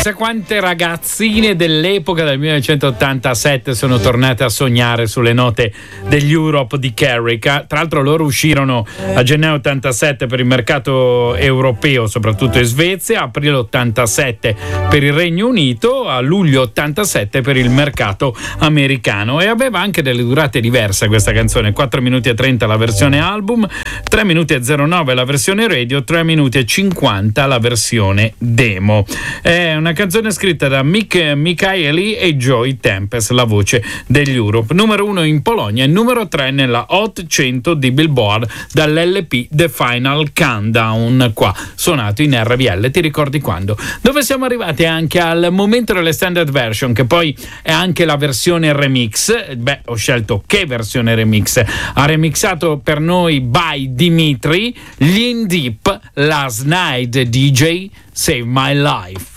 Chissà quante ragazzine dell'epoca del 1987 sono tornate a sognare sulle note degli Europe di Carrick. Tra l'altro loro uscirono a gennaio 87 per il mercato europeo, soprattutto in Svezia, aprile 87 per il Regno Unito, a luglio 87 per il mercato americano, e aveva anche delle durate diverse questa canzone: 4 minuti e 30 la versione album, 3 minuti e 09 la versione radio, 3 minuti e 50 la versione demo. È una canzone scritta da Mick Michaeli e Joy Tempest, la voce degli Europe. Numero 1 in Polonia e numero 3 nella Hot 100 di Billboard dall'LP The Final Countdown, qua suonato in RBL. Ti ricordi quando? Dove siamo arrivati anche al momento delle standard version, che poi è anche la versione remix. Beh, ho scelto che versione remix. Ha remixato per noi by Dimitri, gli In Deep, Last Night DJ, Save My Life.